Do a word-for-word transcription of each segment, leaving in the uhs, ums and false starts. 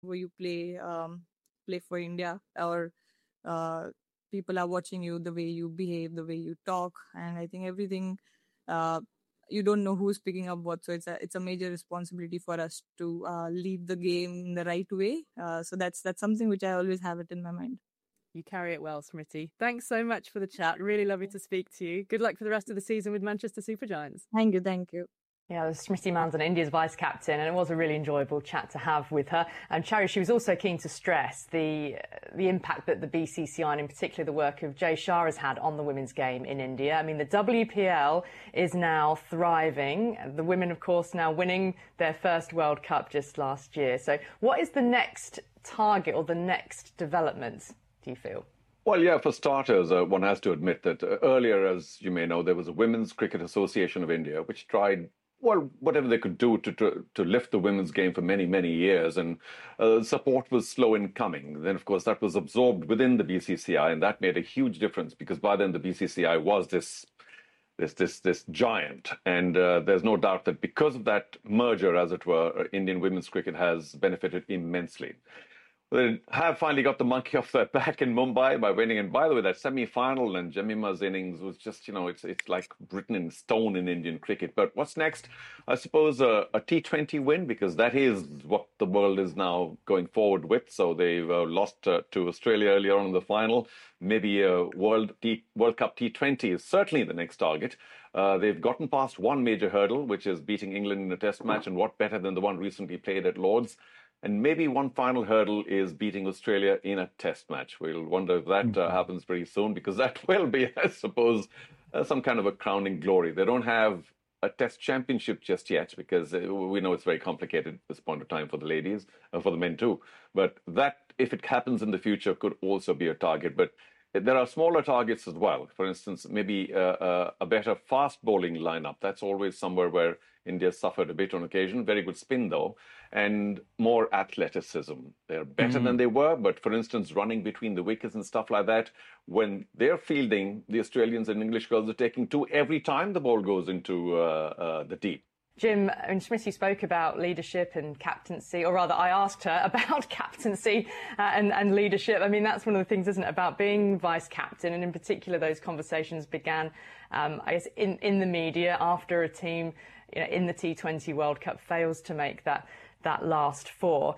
where you play um, play for India, or uh, people are watching you, the way you behave, the way you talk, and I think everything. Uh, you don't know who's picking up what, so it's a it's a major responsibility for us to uh, lead the game in the right way. Uh, so that's that's something which I always have it in my mind. You carry it well, Smriti. Thanks so much for the chat. Really lovely to speak to you. Good luck for the rest of the season with Manchester Supergiants. Thank you, thank you. Yeah, it was Smriti Mandhana, India's vice-captain, and it was a really enjoyable chat to have with her. And Charu, she was also keen to stress the the impact that the B C C I, and in particular the work of Jay Shah, has had on the women's game in India. I mean, the W P L is now thriving. The women, of course, now winning their first World Cup just last year. So what is the next target or the next development, do you feel? Well, yeah, for starters, uh, one has to admit that uh, earlier, as you may know, there was a Women's Cricket Association of India, which tried well, whatever they could do to, to to lift the women's game for many, many years, and uh, support was slow in coming. Then, of course, that was absorbed within the B C C I, and that made a huge difference because by then the B C C I was this this this this giant, and uh, there's no doubt that because of that merger, as it were, Indian women's cricket has benefited immensely. They have finally got the monkey off their back in Mumbai by winning. And by the way, that semi-final and Jemima's innings was just, you know, it's it's like written in stone in Indian cricket. But what's next? I suppose a, a T twenty win, because that is what the world is now going forward with. So they've uh, lost uh, to Australia earlier on in the final. Maybe a World T, World Cup T twenty is certainly the next target. Uh, they've gotten past one major hurdle, which is beating England in a test match. And what better than the one recently played at Lord's? And maybe one final hurdle is beating Australia in a test match. We'll wonder if that uh, happens pretty soon, because that will be, I suppose, uh, some kind of a crowning glory. They don't have a test championship just yet, because uh, we know it's very complicated at this point of time for the ladies, uh, for the men too. But that, if it happens in the future, could also be a target. But there are smaller targets as well. For instance, maybe uh, uh, a better fast bowling lineup. That's always somewhere where India suffered a bit on occasion. Very good spin, though, and more athleticism. They're better mm. than they were, but for instance, running between the wickets and stuff like that, when they're fielding, the Australians and English girls are taking two every time the ball goes into uh, uh, the deep. Jim, and Smriti spoke about leadership and captaincy, or rather I asked her about captaincy uh, and, and leadership. I mean, that's one of the things, isn't it, about being vice-captain, and in particular those conversations began, um, I guess, in, in the media after a team, you know, in the T twenty World Cup fails to make that, that last four.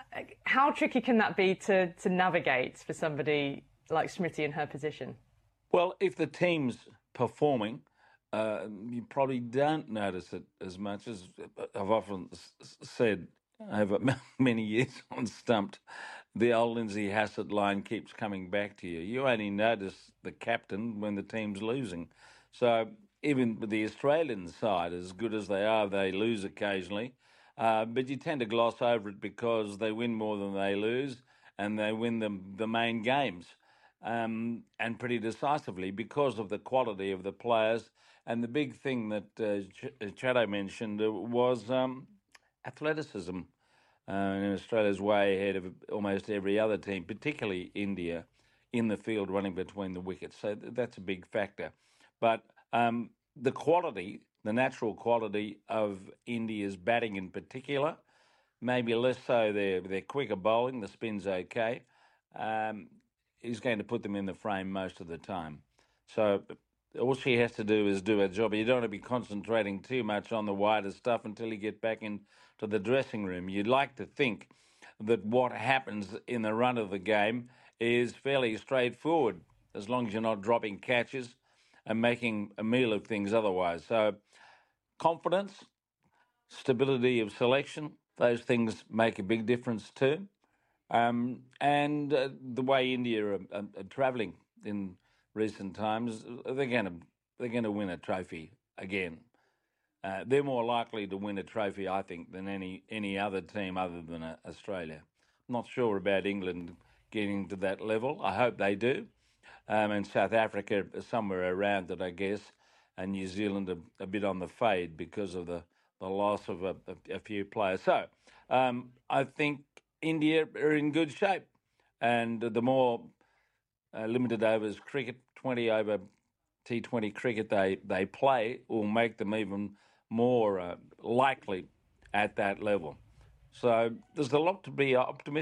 How tricky can that be to, to navigate for somebody like Smriti in her position? Well, if the team's performing, Uh, you probably don't notice it as much. As I've often s- said over many years on Stumped, the old Lindsay Hassett line keeps coming back to you. You only notice the captain when the team's losing. So even with the Australian side, as good as they are, they lose occasionally. Uh, but you tend to gloss over it because they win more than they lose, and they win the, the main games, um, and pretty decisively because of the quality of the players. And the big thing that uh, Ch- Chado mentioned was um, athleticism. Uh, and Australia's way ahead of almost every other team, particularly India, in the field running between the wickets. So th- that's a big factor. But um, the quality, the natural quality of India's batting in particular, maybe less so their, their quicker bowling, the spin's okay, um, is going to put them in the frame most of the time. So all she has to do is do her job. You don't want to be concentrating too much on the wider stuff until you get back into the dressing room. You'd like to think that what happens in the run of the game is fairly straightforward, as long as you're not dropping catches and making a meal of things otherwise. So confidence, stability of selection, those things make a big difference too. Um, and uh, the way India are, are, are travelling in recent times, they're going to they're going to win a trophy again. Uh, they're more likely to win a trophy, I think, than any any other team other than uh, Australia. I'm not sure about England getting to that level. I hope they do. Um, and South Africa somewhere around it, I guess, and New Zealand a, a bit on the fade because of the, the loss of a, a, a few players. So um, I think India are in good shape, and the more uh, limited overs cricket, twenty over T twenty cricket they, they play will make them even more uh, likely at that level. So there's a lot to be optimistic